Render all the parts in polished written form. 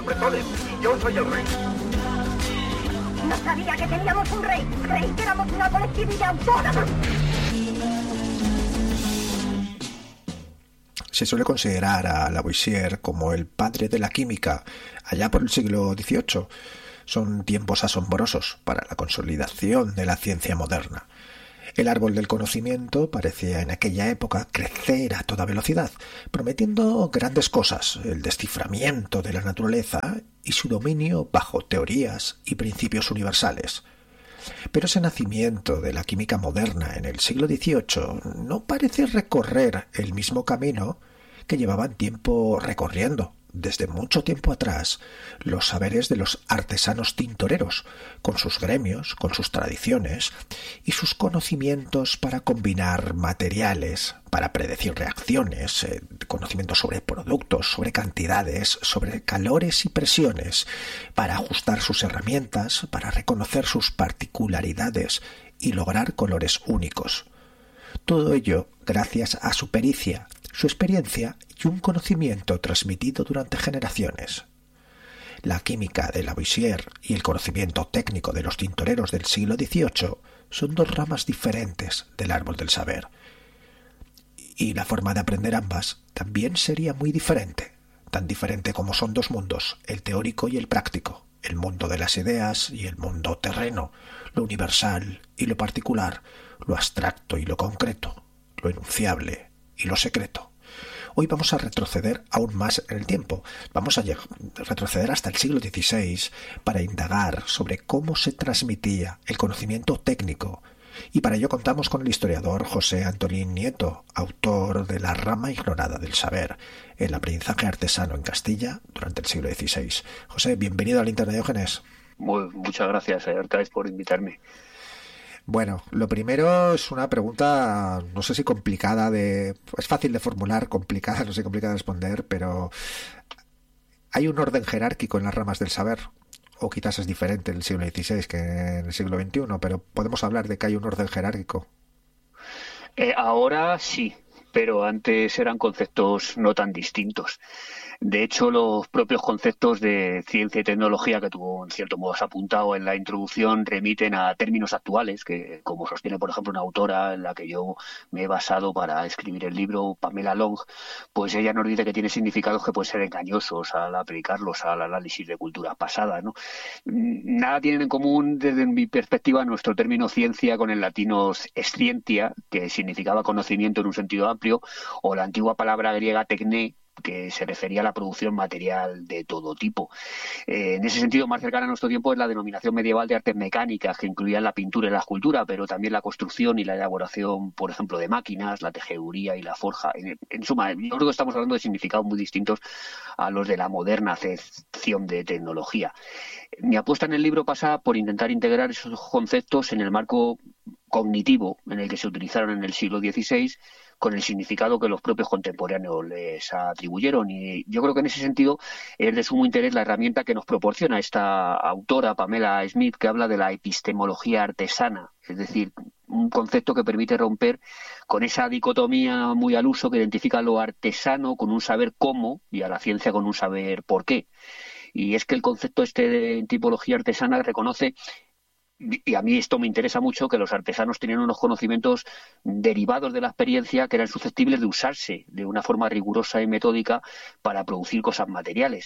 los bretones y yo soy el rey. No sabía que teníamos un rey. Creí que éramos una colectividad autónoma. Se suele considerar a Lavoisier como el padre de la química allá por el siglo XVIII. Son tiempos asombrosos para la consolidación de la ciencia moderna. El árbol del conocimiento parecía en aquella época crecer a toda velocidad, prometiendo grandes cosas, el desciframiento de la naturaleza y su dominio bajo teorías y principios universales. Pero ese nacimiento de la química moderna en el siglo XVIII no parece recorrer el mismo camino que llevaban tiempo recorriendo desde mucho tiempo atrás los saberes de los artesanos tintoreros, con sus gremios, con sus tradiciones y sus conocimientos para combinar materiales, para predecir reacciones, conocimientos sobre productos, sobre cantidades, sobre calores y presiones, para ajustar sus herramientas, para reconocer sus particularidades y lograr colores únicos. Todo ello gracias a su pericia, su experiencia y un conocimiento transmitido durante generaciones. La química de Lavoisier y el conocimiento técnico de los tintoreros del siglo XVIII son dos ramas diferentes del árbol del saber. Y la forma de aprender ambas también sería muy diferente, tan diferente como son dos mundos, el teórico y el práctico, el mundo de las ideas y el mundo terreno, lo universal y lo particular, lo abstracto y lo concreto, lo enunciable y lo secreto. Hoy vamos a retroceder aún más en el tiempo. Vamos a retroceder hasta el siglo XVI para indagar sobre cómo se transmitía el conocimiento técnico. Y para ello contamos con el historiador José Antolín Nieto, autor de La rama ignorada del saber, el aprendizaje artesano en Castilla durante el siglo XVI. José, bienvenido al Internadiógenes. Muchas gracias, Arcáez, por invitarme. Bueno, lo primero es una pregunta, no sé si complicada es fácil de formular, complicada, no sé, complicada de responder, pero ¿hay un orden jerárquico en las ramas del saber? O quizás es diferente en el siglo XVI que en el siglo XXI, pero podemos hablar de que hay un orden jerárquico. Ahora sí, pero antes eran conceptos no tan distintos. De hecho, los propios conceptos de ciencia y tecnología que tú, en cierto modo, has apuntado en la introducción remiten a términos actuales, que, como sostiene, por ejemplo, una autora en la que yo me he basado para escribir el libro, Pamela Long, pues ella nos dice que tiene significados que pueden ser engañosos al aplicarlos al análisis de culturas pasadas, ¿no? Nada tienen en común, desde mi perspectiva, nuestro término ciencia con el latino scientia, que significaba conocimiento en un sentido amplio, o la antigua palabra griega tekné, que se refería a la producción material de todo tipo. En ese sentido, más cercana a nuestro tiempo es la denominación medieval de artes mecánicas, que incluían la pintura y la escultura, pero también la construcción y la elaboración, por ejemplo, de máquinas, la tejeduría y la forja. En suma, yo creo que estamos hablando de significados muy distintos a los de la moderna acepción de tecnología. Mi apuesta en el libro pasa por intentar integrar esos conceptos en el marco cognitivo en el que se utilizaron en el siglo XVI, con el significado que los propios contemporáneos les atribuyeron. Y yo creo que en ese sentido es de sumo interés la herramienta que nos proporciona esta autora, Pamela Smith, que habla de la epistemología artesana, es decir, un concepto que permite romper con esa dicotomía muy al uso que identifica lo artesano con un saber cómo y a la ciencia con un saber por qué. Y es que el concepto de tipología artesana reconoce, y a mí esto me interesa mucho, que los artesanos tenían unos conocimientos derivados de la experiencia que eran susceptibles de usarse de una forma rigurosa y metódica para producir cosas materiales.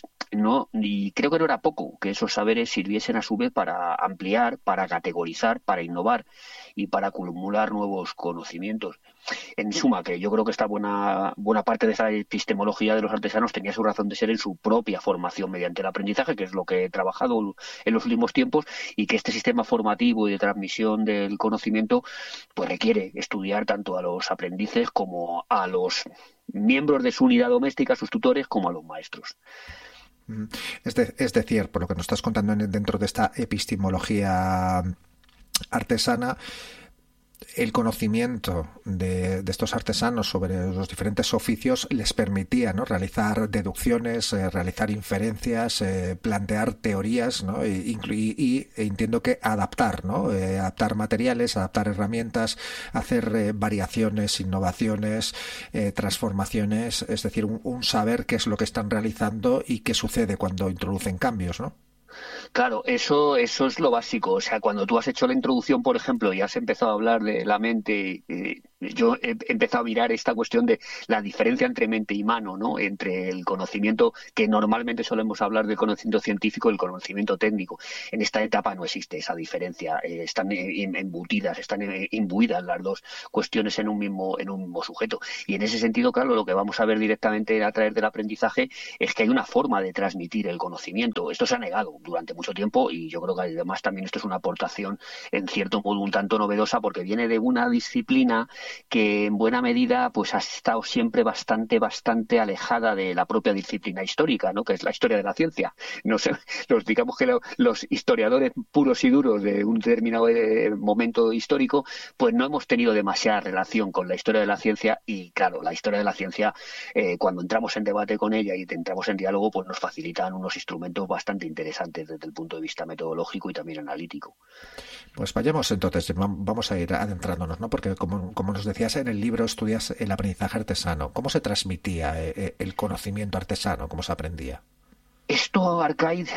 Y creo que no era poco que esos saberes sirviesen a su vez para ampliar, para categorizar, para innovar y para acumular nuevos conocimientos. En suma, que yo creo que esta buena parte de esa epistemología de los artesanos tenía su razón de ser en su propia formación mediante el aprendizaje, que es lo que he trabajado en los últimos tiempos, y que este sistema formativo y de transmisión del conocimiento pues requiere estudiar tanto a los aprendices como a los miembros de su unidad doméstica, sus tutores, como a los maestros. Es decir, por lo que nos estás contando dentro de esta epistemología artesana, el conocimiento de estos artesanos sobre los diferentes oficios les permitía, ¿no?, realizar deducciones, realizar inferencias, plantear teorías, ¿no?, y entiendo que adaptar, ¿no?, adaptar materiales, adaptar herramientas, hacer variaciones, innovaciones, transformaciones, es decir, un saber qué es lo que están realizando y qué sucede cuando introducen cambios, ¿no? Claro, eso es lo básico. O sea, cuando tú has hecho la introducción, por ejemplo, y has empezado a hablar de la mente, yo he empezado a mirar esta cuestión de la diferencia entre mente y mano, ¿no? Entre el conocimiento, que normalmente solemos hablar del conocimiento científico, y el conocimiento técnico. En esta etapa no existe esa diferencia. Están embutidas, están imbuidas las dos cuestiones en un mismo sujeto. Y en ese sentido, claro, lo que vamos a ver directamente a través del aprendizaje es que hay una forma de transmitir el conocimiento. Esto se ha negado durante mucho tiempo, y yo creo que además también esto es una aportación en cierto modo un tanto novedosa, porque viene de una disciplina que en buena medida pues ha estado siempre bastante alejada de la propia disciplina histórica, ¿no?, que es la historia de la ciencia. No sé, digamos que los historiadores puros y duros de un determinado momento histórico, pues no hemos tenido demasiada relación con la historia de la ciencia, y claro, la historia de la ciencia, cuando entramos en debate con ella y entramos en diálogo, pues nos facilitan unos instrumentos bastante interesantes desde el punto de vista metodológico y también analítico. Pues vayamos entonces, vamos a ir adentrándonos, ¿no? Porque como nos decías en el libro, estudias el aprendizaje artesano. ¿Cómo se transmitía el conocimiento artesano? ¿Cómo se aprendía? Esto, Arcaid,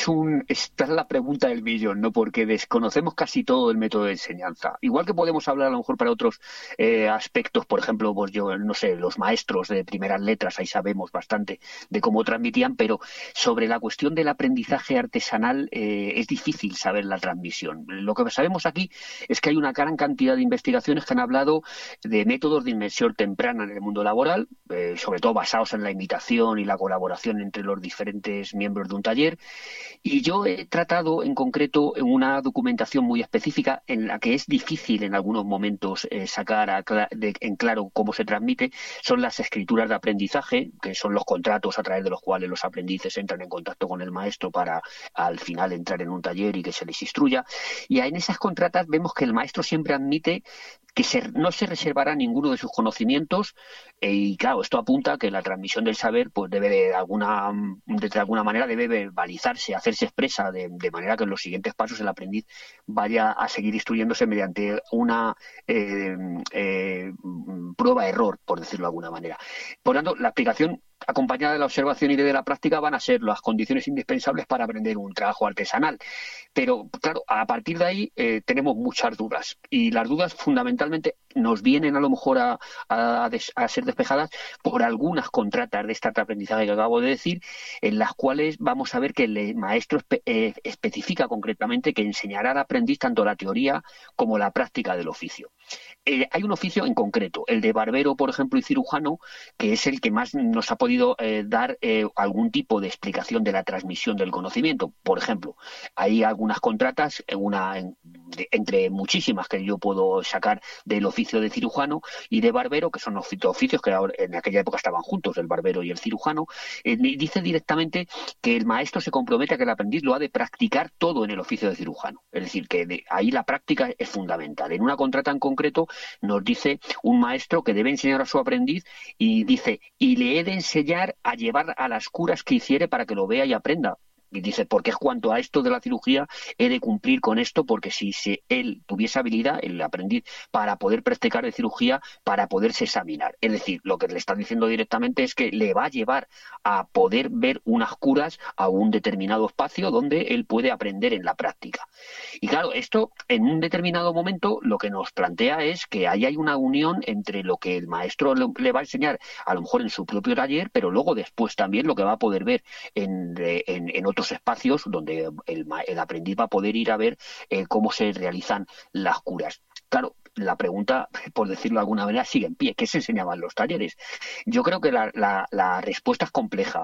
esta es la pregunta del millón, ¿no? Porque desconocemos casi todo el método de enseñanza. Igual que podemos hablar a lo mejor para otros aspectos, por ejemplo, pues yo no sé, los maestros de primeras letras, ahí sabemos bastante de cómo transmitían, pero sobre la cuestión del aprendizaje artesanal es difícil saber la transmisión. Lo que sabemos aquí es que hay una gran cantidad de investigaciones que han hablado de métodos de inmersión temprana en el mundo laboral, sobre todo basados en la imitación y la colaboración entre los diferentes miembros de un taller, y yo he tratado en concreto en una documentación muy específica en la que es difícil en algunos momentos sacar en claro cómo se transmite. Son las escrituras de aprendizaje, que son los contratos a través de los cuales los aprendices entran en contacto con el maestro para al final entrar en un taller y que se les instruya, y en esas contratas vemos que el maestro siempre admite que no se reservará ninguno de sus conocimientos, y claro, esto apunta a que la transmisión del saber pues debe de alguna manera debe verbalizarse, hacerse expresa, de manera que en los siguientes pasos el aprendiz vaya a seguir instruyéndose mediante una prueba-error, por decirlo de alguna manera. Por lo tanto, la aplicación acompañada de la observación y de la práctica van a ser las condiciones indispensables para aprender un trabajo artesanal. Pero, claro, a partir de ahí tenemos muchas dudas, y las dudas fundamentalmente nos vienen a lo mejor a ser despejadas por algunas contratas de este aprendizaje que acabo de decir, en las cuales vamos a ver que el maestro especifica concretamente que enseñará al aprendiz tanto la teoría como la práctica del oficio. Hay un oficio en concreto, el de barbero, por ejemplo, y cirujano, que es el que más nos ha podido dar algún tipo de explicación de la transmisión del conocimiento. Por ejemplo, hay algunas contratas, entre muchísimas que yo puedo sacar del oficio de cirujano y de barbero, que son oficios que en aquella época estaban juntos, el barbero y el cirujano. Dice directamente que el maestro se compromete a que el aprendiz lo ha de practicar todo en el oficio de cirujano. Es decir, que ahí la práctica es fundamental. En una contrata en concreto nos dice un maestro que debe enseñar a su aprendiz, y dice, y le he de enseñar a llevar a las curas que hiciere para que lo vea y aprenda. Y dice, porque es cuanto a esto de la cirugía, he de cumplir con esto, porque si él tuviese habilidad, el aprendiz, para poder practicar de cirugía, para poderse examinar. Es decir, lo que le está diciendo directamente es que le va a llevar a poder ver unas curas a un determinado espacio donde él puede aprender en la práctica. Y claro, esto en un determinado momento lo que nos plantea es que ahí hay una unión entre lo que el maestro le va a enseñar, a lo mejor en su propio taller, pero luego después también lo que va a poder ver en otros espacios donde el aprendiz va a poder ir a ver cómo se realizan las curas. Claro, la pregunta, por decirlo de alguna manera, sigue en pie. ¿Qué se enseñaba en los talleres? Yo creo que la respuesta es compleja.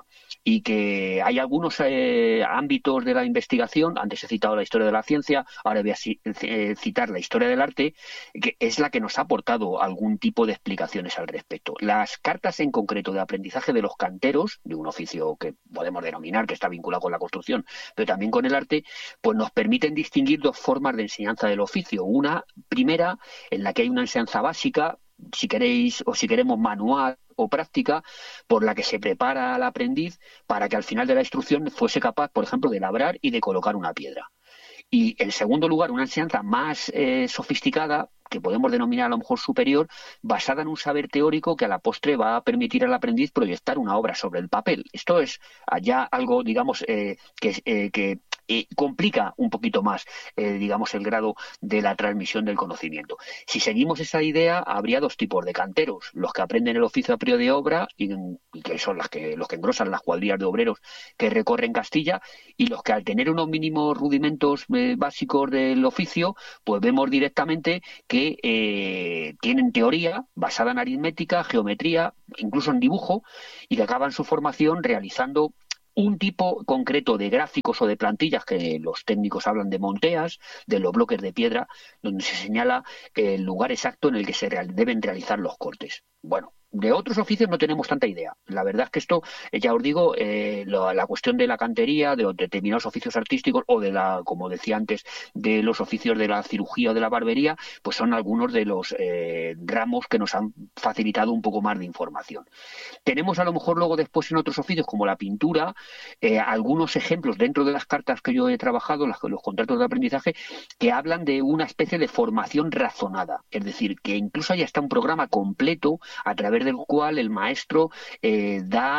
y que hay algunos ámbitos de la investigación, antes he citado la historia de la ciencia, ahora voy a citar la historia del arte, que es la que nos ha aportado algún tipo de explicaciones al respecto. Las cartas en concreto de aprendizaje de los canteros, de un oficio que podemos denominar que está vinculado con la construcción, pero también con el arte, pues nos permiten distinguir dos formas de enseñanza del oficio. Una primera, en la que hay una enseñanza básica, si queréis o si queremos manual o práctica, por la que se prepara al aprendiz para que al final de la instrucción fuese capaz, por ejemplo, de labrar y de colocar una piedra. Y en segundo lugar, una enseñanza más sofisticada, que podemos denominar a lo mejor superior, basada en un saber teórico que a la postre va a permitir al aprendiz proyectar una obra sobre el papel. Esto es ya algo, digamos, que complica un poquito más, digamos, el grado de la transmisión del conocimiento. Si seguimos esa idea, habría dos tipos de canteros: los que aprenden el oficio a priori de obra y que son los que engrosan las cuadrillas de obreros que recorren Castilla, y los que, al tener unos mínimos rudimentos básicos del oficio, pues vemos directamente que tienen teoría basada en aritmética, geometría, incluso en dibujo, y que acaban su formación realizando un tipo concreto de gráficos o de plantillas, que los técnicos hablan de monteas, de los bloques de piedra, donde se señala el lugar exacto en el que se deben realizar los cortes. Bueno, de otros oficios no tenemos tanta idea. La verdad es que esto, ya os digo, la cuestión de la cantería, de determinados oficios artísticos o como decía antes, de los oficios de la cirugía o de la barbería, pues son algunos de los ramos que nos han facilitado un poco más de información. Tenemos a lo mejor luego después en otros oficios como la pintura, algunos ejemplos dentro de las cartas que yo he trabajado, los contratos de aprendizaje, que hablan de una especie de formación razonada. Es decir, que incluso ya está un programa completo a través del cual el maestro da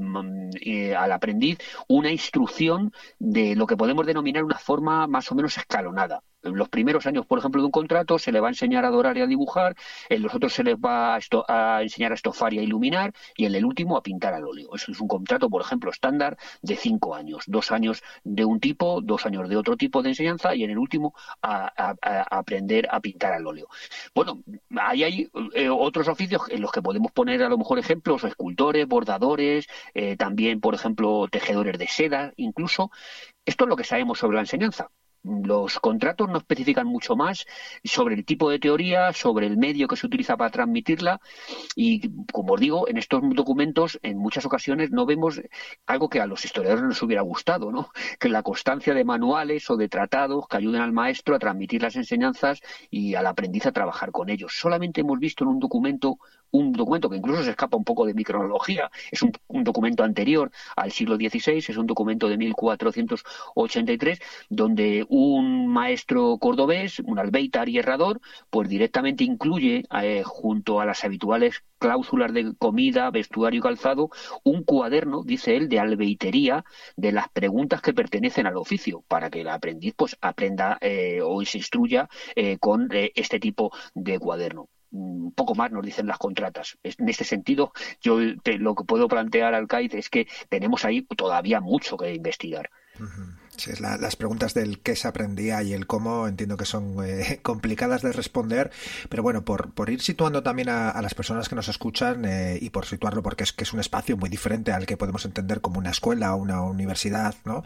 al aprendiz una instrucción de lo que podemos denominar una forma más o menos escalonada. En los primeros años, por ejemplo, de un contrato se le va a enseñar a dorar y a dibujar, en los otros se les va a enseñar a estofar y a iluminar, y en el último a pintar al óleo. Eso es un contrato, por ejemplo, estándar de 5 años, 2 años de un tipo, 2 años de otro tipo de enseñanza, y en el último a aprender a pintar al óleo. Bueno, ahí hay otros oficios en los que podemos poner a lo mejor ejemplos: escultores, bordadores, también, por ejemplo, tejedores de seda, incluso. Esto es lo que sabemos sobre la enseñanza. Los contratos no especifican mucho más sobre el tipo de teoría, sobre el medio que se utiliza para transmitirla, y, como os digo, en estos documentos en muchas ocasiones no vemos algo que a los historiadores nos hubiera gustado, ¿no? Que la constancia de manuales o de tratados que ayuden al maestro a transmitir las enseñanzas y al aprendiz a trabajar con ellos. Solamente hemos visto en un documento que incluso se escapa un poco de mi cronología, es un documento anterior al siglo XVI, es un documento de 1483, donde un maestro cordobés, un albéitar y herrador, pues directamente incluye, junto a las habituales cláusulas de comida, vestuario y calzado, un cuaderno, dice él, de albeitería de las preguntas que pertenecen al oficio, para que el aprendiz pues aprenda o se instruya con este tipo de cuaderno. Un poco más nos dicen las contratas. En este sentido, yo lo que puedo plantear al CAID es que tenemos ahí todavía mucho que investigar. Sí, las preguntas del qué se aprendía y el cómo entiendo que son complicadas de responder, pero bueno, por ir situando también a las personas que nos escuchan y por situarlo, porque es un espacio muy diferente al que podemos entender como una escuela o una universidad, ¿no?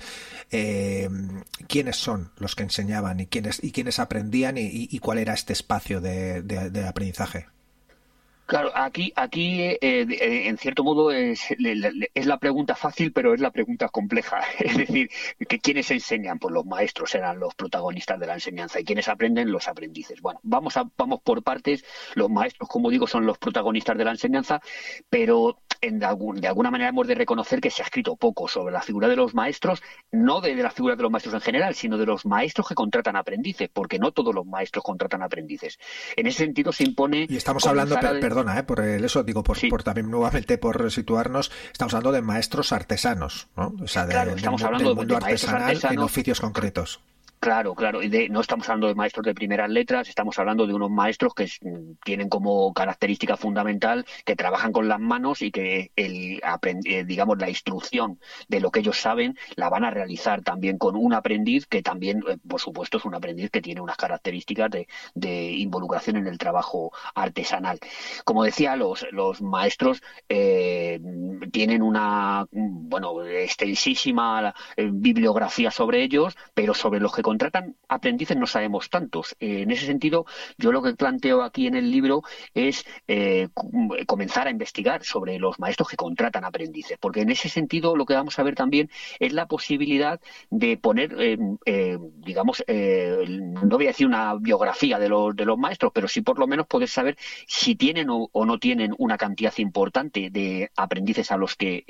¿Quiénes son los que enseñaban y quiénes aprendían y cuál era este espacio de aprendizaje? Claro, aquí en cierto modo es la pregunta fácil, pero es la pregunta compleja. Es decir, que ¿quiénes enseñan? Pues los maestros eran los protagonistas de la enseñanza, y ¿quiénes aprenden? Los aprendices. Bueno, vamos por partes. Los maestros, como digo, son los protagonistas de la enseñanza, pero de alguna manera hemos de reconocer que se ha escrito poco sobre la figura de los maestros, no de la figura de los maestros en general, sino de los maestros que contratan aprendices, porque no todos los maestros contratan aprendices. En ese sentido se impone... Y estamos hablando, perdona, por eso digo, sí, por también nuevamente por situarnos, estamos hablando de maestros artesanos, ¿no? O sea, claro, estamos hablando del mundo de maestros artesanal artesanos, en oficios concretos. Claro, claro. No estamos hablando de maestros de primeras letras, estamos hablando de unos maestros que tienen como característica fundamental que trabajan con las manos y que digamos, la instrucción de lo que ellos saben la van a realizar también con un aprendiz que también, por supuesto, es un aprendiz que tiene unas características de involucración en el trabajo artesanal. Como decía, los maestros tienen una, extensísima bibliografía sobre ellos, pero sobre los que contratan aprendices no sabemos tantos. En ese sentido, yo lo que planteo aquí en el libro es comenzar a investigar sobre los maestros que contratan aprendices, porque en ese sentido lo que vamos a ver también es la posibilidad de poner, digamos, no voy a decir una biografía de los maestros, pero sí por lo menos poder saber si tienen o no tienen una cantidad importante de aprendices a los que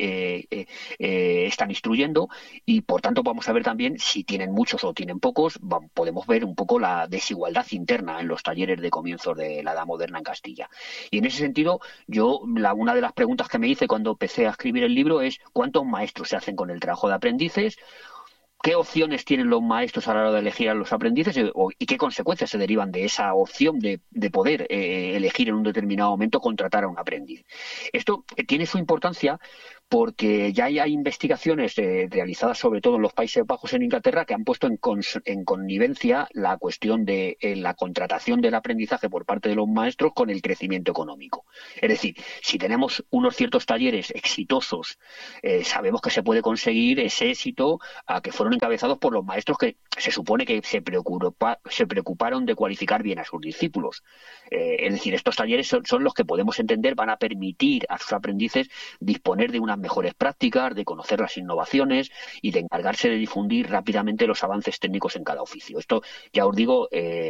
están instruyendo, y por tanto vamos a ver también si tienen muchos o tienen pocos. Podemos ver un poco la desigualdad interna en los talleres de comienzos de la Edad Moderna en Castilla. Y en ese sentido, una de las preguntas que me hice cuando empecé a escribir el libro es ¿cuántos maestros se hacen con el trabajo de aprendices? ¿Qué opciones tienen los maestros a la hora de elegir a los aprendices y qué consecuencias se derivan de esa opción de poder elegir en un determinado momento contratar a un aprendiz? Esto tiene su importancia porque ya hay investigaciones realizadas sobre todo en los Países Bajos, en Inglaterra, que han puesto en connivencia la cuestión de la contratación del aprendizaje por parte de los maestros con el crecimiento económico. Es decir, si tenemos unos ciertos talleres exitosos, sabemos que se puede conseguir ese éxito a que fueron encabezados por los maestros que se supone que se preocuparon de cualificar bien a sus discípulos. Es decir, estos talleres son los que podemos entender van a permitir a sus aprendices disponer de unas mejores prácticas, de conocer las innovaciones y de encargarse de difundir rápidamente los avances técnicos en cada oficio. Esto, ya os digo,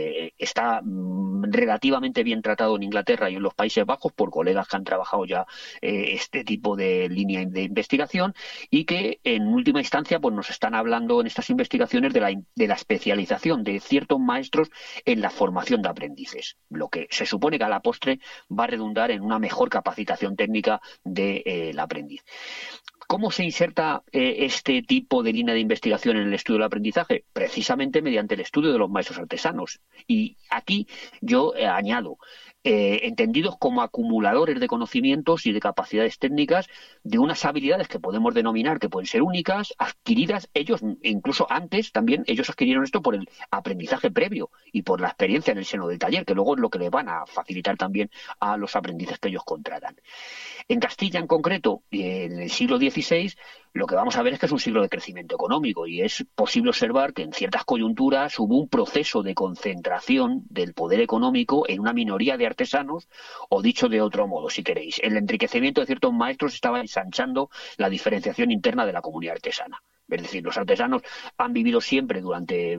está relativamente bien tratado en Inglaterra y en los Países Bajos por colegas que han trabajado ya este tipo de línea de investigación y que en última instancia pues nos están hablando en estas investigaciones de la especialización de ciertos maestros en la formación de aprendices, lo que se supone que a la postre va a redundar en una mejor capacitación técnica del aprendiz. ¿Cómo se inserta este tipo de línea de investigación en el estudio del aprendizaje? Precisamente mediante el estudio de los maestros artesanos. Y aquí yo añado, entendidos como acumuladores de conocimientos y de capacidades técnicas de unas habilidades que podemos denominar que pueden ser únicas, adquiridas ellos, incluso antes también ellos adquirieron esto por el aprendizaje previo y por la experiencia en el seno del taller, que luego es lo que le van a facilitar también a los aprendices que ellos contratan. En Castilla en concreto, en el siglo XVI, lo que vamos a ver es que es un siglo de crecimiento económico y es posible observar que en ciertas coyunturas hubo un proceso de concentración del poder económico en una minoría de artesanos, o dicho de otro modo, si queréis, el enriquecimiento de ciertos maestros estaba ensanchando la diferenciación interna de la comunidad artesana. Es decir, los artesanos han vivido siempre durante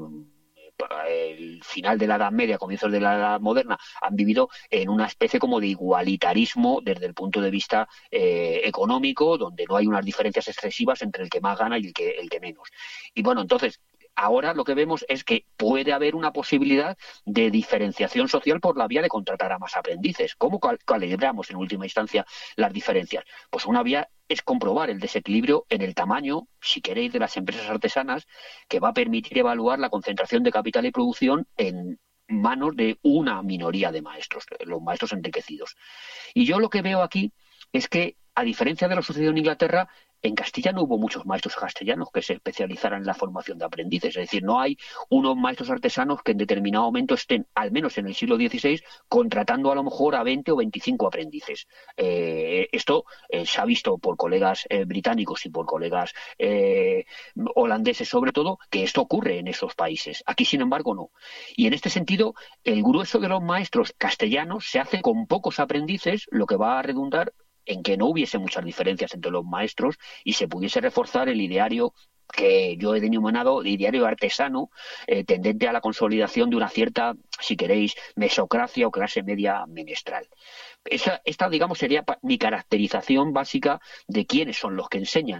el final de la Edad Media, comienzos de la Edad Moderna, han vivido en una especie como de igualitarismo desde el punto de vista económico, donde no hay unas diferencias excesivas entre el que más gana y el que menos. Y bueno, entonces, ahora lo que vemos es que puede haber una posibilidad de diferenciación social por la vía de contratar a más aprendices. ¿Cómo calibramos en última instancia las diferencias? Pues una vía es comprobar el desequilibrio en el tamaño, si queréis, de las empresas artesanas, que va a permitir evaluar la concentración de capital y producción en manos de una minoría de maestros, los maestros enriquecidos. Y yo lo que veo aquí es que, a diferencia de lo sucedido en Inglaterra, en Castilla no hubo muchos maestros castellanos que se especializaran en la formación de aprendices. Es decir, no hay unos maestros artesanos que en determinado momento estén, al menos en el siglo XVI, contratando a lo mejor a 20 o 25 aprendices. Esto se ha visto por colegas británicos y por colegas holandeses, sobre todo, que esto ocurre en esos países. Aquí, sin embargo, no. Y en este sentido, el grueso de los maestros castellanos se hace con pocos aprendices, lo que va a redundar en que no hubiese muchas diferencias entre los maestros y se pudiese reforzar el ideario que yo he denominado ideario artesano, tendente a la consolidación de una cierta, si queréis, mesocracia o clase media menestral. Esta, digamos, sería mi caracterización básica de quiénes son los que enseñan.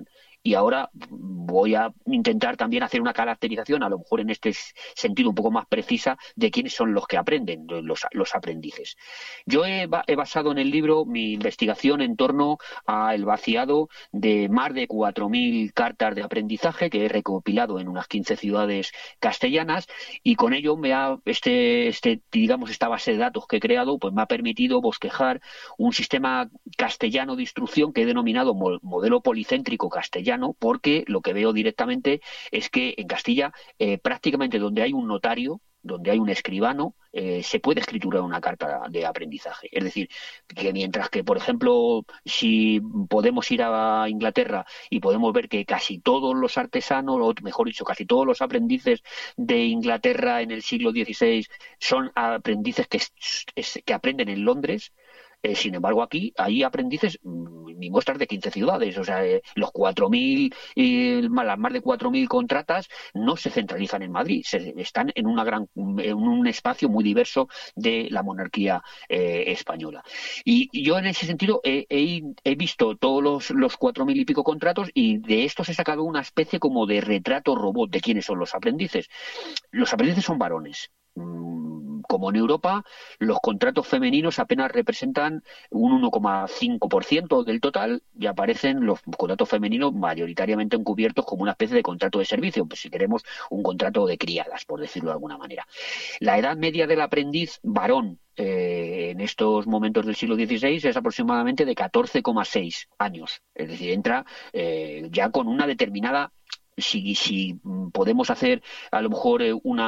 y ahora voy a intentar también hacer una caracterización, a lo mejor en este sentido un poco más precisa, de quiénes son los que aprenden, los aprendices. Yo he basado en el libro mi investigación en torno al vaciado de más de 4.000 cartas de aprendizaje que he recopilado en unas 15 ciudades castellanas, y con ello digamos, esta base de datos que he creado, pues me ha permitido bosquejar un sistema castellano de instrucción que he denominado modelo policéntrico castellano, porque lo que veo directamente es que en Castilla prácticamente donde hay un notario, donde hay un escribano, se puede escriturar una carta de aprendizaje. Es decir, que mientras que, por ejemplo, si podemos ir a Inglaterra y podemos ver que casi todos los artesanos, o mejor dicho, casi todos los aprendices de Inglaterra en el siglo XVI son aprendices que aprenden en Londres. Sin embargo, aquí hay aprendices, mi muestras de 15 ciudades, o sea, los 4.000 las más de 4.000 contratas no se centralizan en Madrid, están en un espacio muy diverso de la monarquía española. Y yo en ese sentido he visto todos los 4.000 y pico contratos, y de estos he sacado una especie como de retrato robot de quiénes son los aprendices. Los aprendices son varones. Como en Europa, los contratos femeninos apenas representan un 1,5% del total, y aparecen los contratos femeninos mayoritariamente encubiertos como una especie de contrato de servicio, pues si queremos un contrato de criadas, por decirlo de alguna manera. La edad media del aprendiz varón en estos momentos del siglo XVI es aproximadamente de 14,6 años, es decir, entra ya con una determinada. Si podemos hacer a lo mejor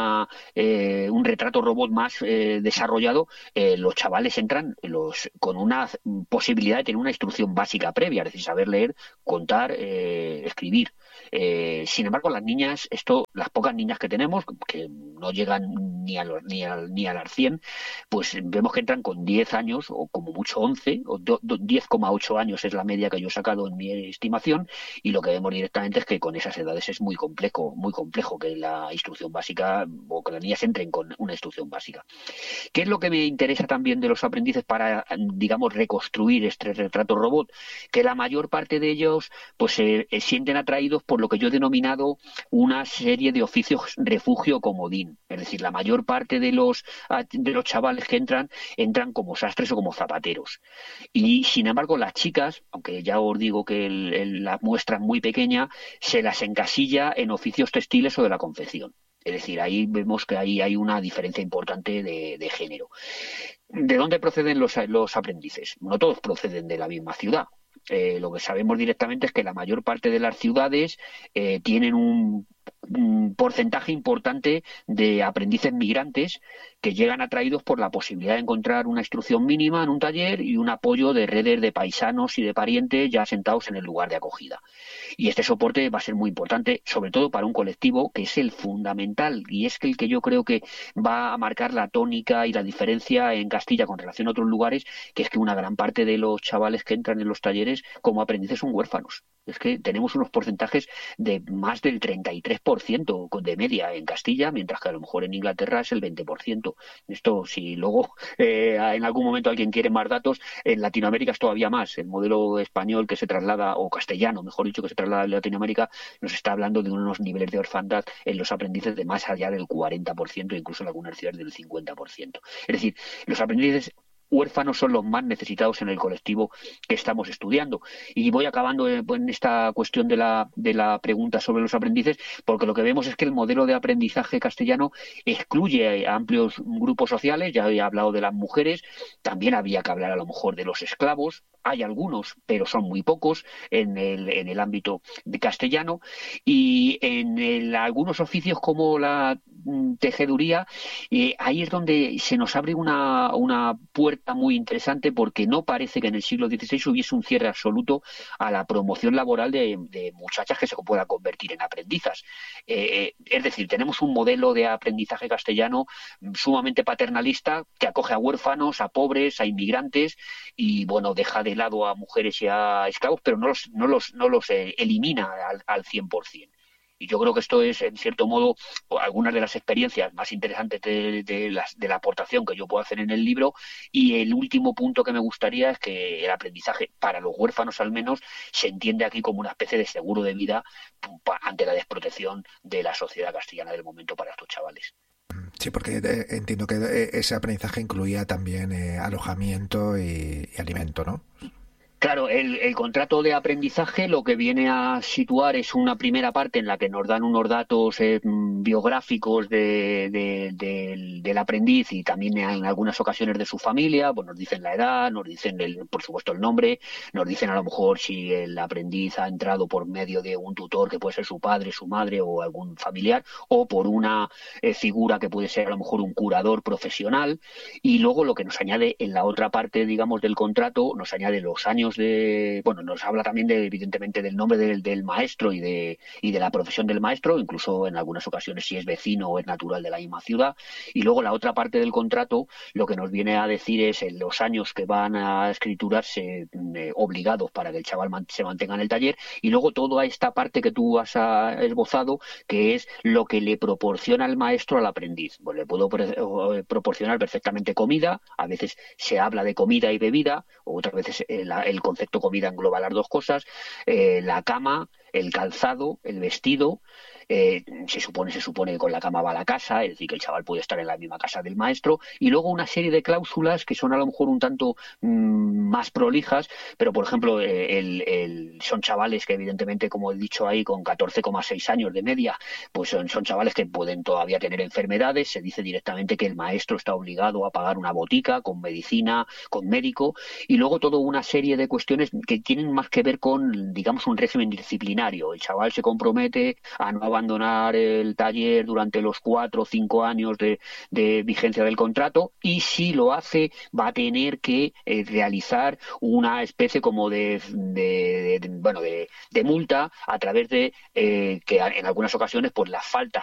un retrato robot más desarrollado, los chavales entran con una posibilidad de tener una instrucción básica previa, es decir, saber leer, contar, escribir. Sin embargo, las niñas, las pocas niñas que tenemos, que no llegan ni a las 100, pues vemos que entran con 10 años o como mucho 11, o 10,8 años es la media que yo he sacado en mi estimación, y lo que vemos directamente es que con esas edades es muy complejo que la instrucción básica, o que las niñas entren con una instrucción básica. ¿Qué es lo que me interesa también de los aprendices para, digamos, reconstruir este retrato robot? Que la mayor parte de ellos pues se sienten atraídos por lo que yo he denominado una serie de oficios refugio comodín. Es decir, la mayor parte de los chavales que entran como sastres o como zapateros. Y sin embargo, las chicas, aunque ya os digo que la muestra es muy pequeña, se las encasilla en oficios textiles o de la confección. Es decir, ahí vemos que ahí hay una diferencia importante de género. ¿De dónde proceden los aprendices? No todos proceden de la misma ciudad. Lo que sabemos directamente es que la mayor parte de las ciudades tienen un porcentaje importante de aprendices migrantes que llegan atraídos por la posibilidad de encontrar una instrucción mínima en un taller y un apoyo de redes de paisanos y de parientes ya sentados en el lugar de acogida. Y este soporte va a ser muy importante, sobre todo para un colectivo que es el fundamental, y es el que yo creo que va a marcar la tónica y la diferencia en Castilla con relación a otros lugares, que es que una gran parte de los chavales que entran en los talleres como aprendices son huérfanos. Es que tenemos unos porcentajes de más del 33% de media en Castilla, mientras que a lo mejor en Inglaterra es el 20%. Esto, si luego en algún momento alguien quiere más datos, en Latinoamérica es todavía más. El modelo español que se traslada, o castellano, mejor dicho, que se traslada a Latinoamérica, nos está hablando de unos niveles de orfandad en los aprendices de más allá del 40%, incluso en algunas ciudades del 50%. Es decir, los aprendices huérfanos son los más necesitados en el colectivo que estamos estudiando. Y voy acabando en esta cuestión de la pregunta sobre los aprendices, porque lo que vemos es que el modelo de aprendizaje castellano excluye a amplios grupos sociales. Ya he hablado de las mujeres, también había que hablar a lo mejor de los esclavos. Hay algunos, pero son muy pocos en el ámbito de castellano, y en algunos oficios como la tejeduría, ahí es donde se nos abre una puerta muy interesante, porque no parece que en el siglo XVI hubiese un cierre absoluto a la promoción laboral de muchachas que se puedan convertir en aprendizas. Es decir, tenemos un modelo de aprendizaje castellano sumamente paternalista, que acoge a huérfanos, a pobres, a inmigrantes, y bueno, deja de lado a mujeres y a esclavos, pero no los elimina al 100%. Y yo creo que esto es, en cierto modo, algunas de las experiencias más interesantes de la aportación que yo puedo hacer en el libro. Y el último punto que me gustaría es que el aprendizaje, para los huérfanos al menos, se entiende aquí como una especie de seguro de vida ante la desprotección de la sociedad castellana del momento para estos chavales. Sí, porque entiendo que ese aprendizaje incluía también alojamiento y alimento, ¿no? Claro, el contrato de aprendizaje lo que viene a situar es una primera parte en la que nos dan unos datos biográficos del aprendiz y también en algunas ocasiones de su familia. Pues nos dicen la edad, nos dicen, por supuesto, el nombre, nos dicen a lo mejor si el aprendiz ha entrado por medio de un tutor que puede ser su padre, su madre o algún familiar, o por una figura que puede ser a lo mejor un curador profesional. Y luego lo que nos añade en la otra parte, digamos, del contrato, nos añade los años nos habla también evidentemente del nombre del maestro y de la profesión del maestro, incluso en algunas ocasiones si es vecino o es natural de la misma ciudad. Y luego la otra parte del contrato lo que nos viene a decir es en los años que van a escriturarse obligados para que el chaval se mantenga en el taller, y luego toda esta parte que tú has esbozado, que es lo que le proporciona el maestro al aprendiz. Pues le puedo proporcionar perfectamente comida, a veces se habla de comida y bebida, o otras veces el concepto comida engloba las dos cosas, la cama, el calzado, el vestido. Se supone que con la cama va a la casa, es decir, que el chaval puede estar en la misma casa del maestro, y luego una serie de cláusulas que son a lo mejor un tanto más prolijas, pero por ejemplo son chavales que evidentemente, como he dicho ahí, con 14,6 años de media, pues son chavales que pueden todavía tener enfermedades. Se dice directamente que el maestro está obligado a pagar una botica con medicina, con médico, y luego toda una serie de cuestiones que tienen más que ver con, digamos, un régimen disciplinario. El chaval se compromete a no abandonar el taller durante los 4 o 5 años de vigencia del contrato, y si lo hace va a tener que realizar una especie como de multa a través de que en algunas ocasiones pues las faltas